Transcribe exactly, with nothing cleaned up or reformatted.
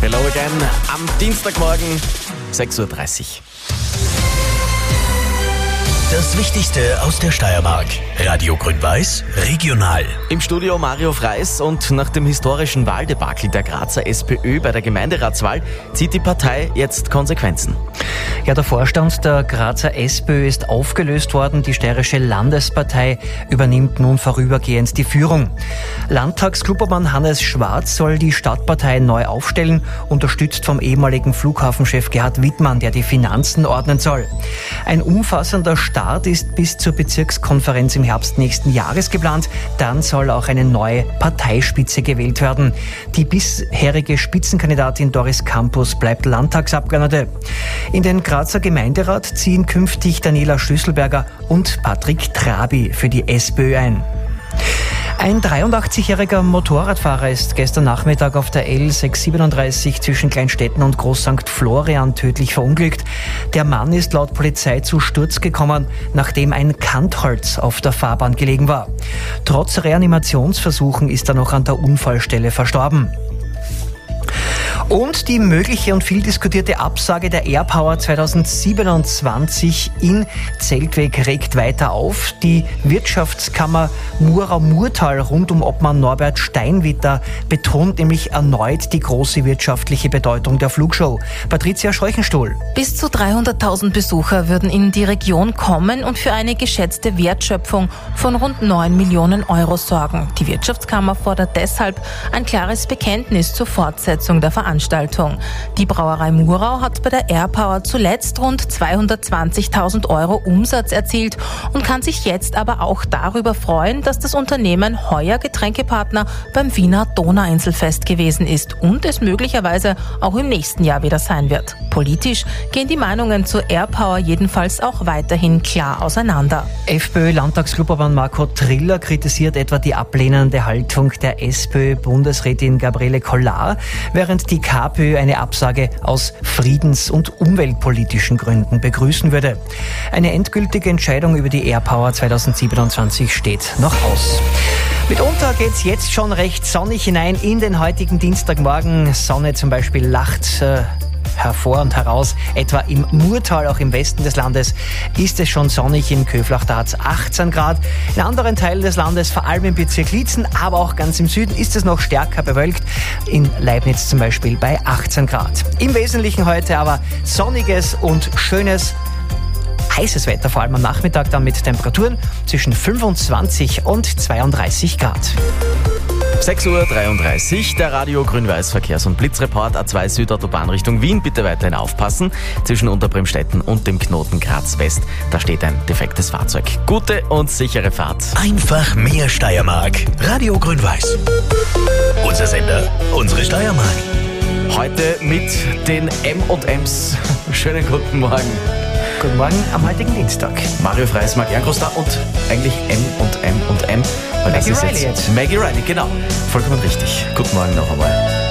Hello again am Dienstagmorgen, sechs Uhr dreißig. Das Wichtigste aus der Steiermark. Radio Grün-Weiß, regional. Im Studio Mario Freis, und nach dem historischen Wahldebakel der Grazer SPÖ bei der Gemeinderatswahl zieht die Partei jetzt Konsequenzen. Ja, der Vorstand der Grazer SPÖ ist aufgelöst worden. Die steirische Landespartei übernimmt nun vorübergehend die Führung. Landtagsklubobmann Hannes Schwarz soll die Stadtpartei neu aufstellen, unterstützt vom ehemaligen Flughafenchef Gerhard Wittmann, der die Finanzen ordnen soll. Ein umfassender Start ist bis zur Bezirkskonferenz im Herbst nächsten Jahres geplant. Dann soll auch eine neue Parteispitze gewählt werden. Die bisherige Spitzenkandidatin Doris Campus bleibt Landtagsabgeordnete. In den Grazer Gemeinderat ziehen künftig Daniela Schlüsselberger und Patrick Trabi für die SPÖ ein. Ein dreiundachtzigjähriger Motorradfahrer ist gestern Nachmittag auf der L sechshundertsiebenunddreißig zwischen Kleinstetten und Groß Sankt Florian tödlich verunglückt. Der Mann ist laut Polizei zu Sturz gekommen, nachdem ein Kantholz auf der Fahrbahn gelegen war. Trotz Reanimationsversuchen ist er noch an der Unfallstelle verstorben. Und die mögliche und viel diskutierte Absage der AirPower zweitausendsiebenundzwanzig in Zeltweg regt weiter auf. Die Wirtschaftskammer Murau-Murtal rund um Obmann Norbert Steinwitter betont nämlich erneut die große wirtschaftliche Bedeutung der Flugshow. Patricia Scheuchenstuhl. Bis zu dreihunderttausend Besucher würden in die Region kommen und für eine geschätzte Wertschöpfung von rund neun Millionen Euro sorgen. Die Wirtschaftskammer fordert deshalb ein klares Bekenntnis zur Fortsetzung der Veranstaltung. Die Brauerei Murau hat bei der AirPower zuletzt rund zweihundertzwanzigtausend Euro Umsatz erzielt und kann sich jetzt aber auch darüber freuen, dass das Unternehmen heuer Getränkepartner beim Wiener Donauinselfest gewesen ist und es möglicherweise auch im nächsten Jahr wieder sein wird. Politisch gehen die Meinungen zur AirPower jedenfalls auch weiterhin klar auseinander. FPÖ-Landtagsklubobmann Marco Triller kritisiert etwa die ablehnende Haltung der SPÖ-Bundesrätin Gabriele Kollar, während die KPÖ eine Absage aus friedens- und umweltpolitischen Gründen begrüßen würde. Eine endgültige Entscheidung über die AirPower zweitausendsiebenundzwanzig steht noch aus. Mitunter geht's jetzt schon recht sonnig hinein in den heutigen Dienstagmorgen. Sonne zum Beispiel lacht äh, hervor und heraus. Etwa im Murtal, auch im Westen des Landes, ist es schon sonnig. In Köflach, da hat's achtzehn Grad. In anderen Teilen des Landes, vor allem im Bezirk Liezen, aber auch ganz im Süden, ist es noch stärker bewölkt. In Leibniz zum Beispiel bei achtzehn Grad. Im Wesentlichen heute aber sonniges und schönes, heißes Wetter, vor allem am Nachmittag, dann mit Temperaturen zwischen fünfundzwanzig und zweiunddreißig Grad. sechs Uhr dreiunddreißig, der Radio Grün-Weiß Verkehrs- und Blitzreport A zwei Südautobahn Richtung Wien. Bitte weiterhin aufpassen. Zwischen Unterbremstetten und dem Knoten Graz West, da steht ein defektes Fahrzeug. Gute und sichere Fahrt. Einfach mehr Steiermark. Radio Grün-Weiß. Unser Sender, unsere Steiermark. Heute mit den M und M's. Schönen guten Morgen. Guten Morgen am heutigen Dienstag. Mario Freis, Marc Jankos da und eigentlich M und M und M. Weil Maggie das ist Riley jetzt jetzt. Maggie Riley, genau. Vollkommen richtig. Guten Morgen noch einmal.